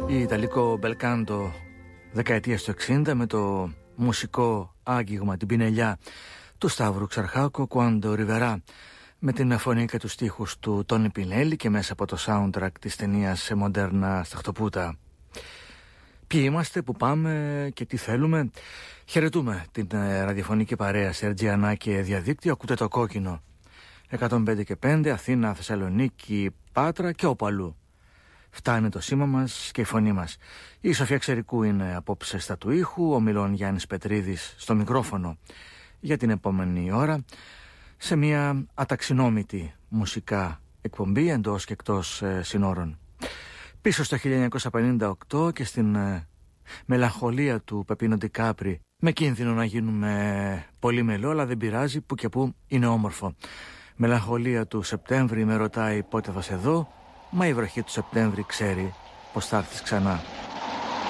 Η Ιταλικό μπελκάντο δεκαετίας του 60 με το μουσικό άγγιγμα, την πινελιά του Σταύρου Ξαρχάκο, Quando Riverà, με την φωνή και τους στίχους του Τόνι Πινέλη και μέσα από το soundtrack της ταινίας σε μοντέρνα σταχτοπούτα. Ποιοι είμαστε, που πάμε και τι θέλουμε? Χαιρετούμε την ραδιοφωνική παρέα Σερτζιανά και διαδίκτυο. Ακούτε το Κόκκινο 105 και 5, Αθήνα, Θεσσαλονίκη, Πάτρα και όπου αλλού. Φτάνει το σήμα μας και η φωνή μας. Η Σοφία Ξερικού είναι απόψε στα του ήχου, ο Μιλών Γιάννης Πετρίδης στο μικρόφωνο για την επόμενη ώρα, σε μια αταξινόμητη μουσικά εκπομπή εντός και εκτός συνόρων. Πίσω στο 1958 και στην μελαγχολία του Πεπίνο Ντικάπρι, με κίνδυνο να γίνουμε πολύ μελό, αλλά δεν πειράζει, που και που είναι όμορφο. Μελαγχολία του Σεπτέμβρη, με ρωτάει πότε θα σε δω, μα η βροχή του Σεπτέμβρη ξέρει πως θα έρθεις ξανά.